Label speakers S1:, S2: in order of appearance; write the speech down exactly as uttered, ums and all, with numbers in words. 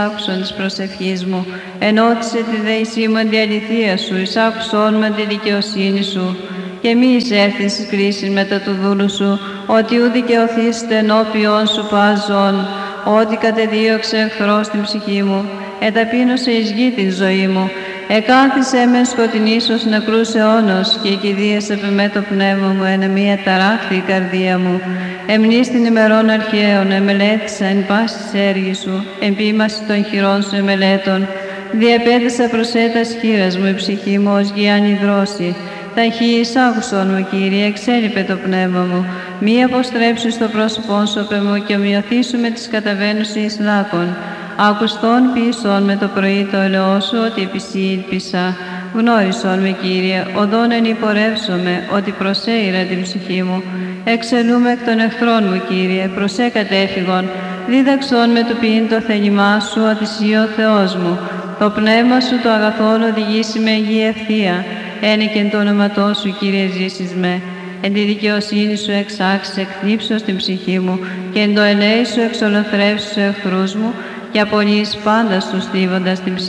S1: άκουσον της προσευχής μου, ενώτισε τη δεησή μου τη αληθεία σου, εισάκουσόν με τη δικαιοσύνη σου. Και μη εισέρθεις εις κρίσεις μετά του δούλου σου, ότι ου δικαιωθείστε ενώπιον σου πάζον, ότι κατεδίωξε εχθρός την ψυχή μου, εταπείνωσε εις γη την ζωή μου, εκάθισε με σκοτεινής ως νεκρούς αιώνος, και εκηδίασε επ' με το πνεύμα μου, ένα μία ταράχτη η καρδία μου. Εμνείς την ημερών αρχαίων, εμελέτησα εν πάση έργη σου, εμπίμαση των χειρών σου εμελέτων. Διαπέτασα προσέτας χείρας μου, η ψυχή μου ως γιάννη δρόση. Ταχύ εισάκουσον μου, Κύριε, εξέλιπε το πνεύμα μου. Μη αποστρέψεις το πρόσωπόν σου απ' μου και ομοιωθήσου με τις καταβαίνουσες λάκων. Ακουστών ποιησόν με το πρωί το ελαιό σου, ότι επισή ήλπισα. Γνώρισον με, Κύριε, οδόν εν υπορεύσομαι, ότι προσέειρα την ψυχή μου. Εξελούμε εκ των εχθρών μου, Κύριε, προσέ κατέφυγον. Δίδαξον με το ποιήν το θέλημά σου, ότι εσύ ο Θεός μου. Το πνεύμα σου το αγαθόν οδηγήσει με υγεία ευθεία. Ένικεν το όνοματό σου, Κύριε, ζήσεις με. Εν τη δικαιοσύνη σου εξάξεις εκθλίψεως την ψυχή μου, και εν το ελέη σου εξολοθρεύσεις τους εχθρούς μου, και απολύεις πάντα στους θύβοντας την ψυχή.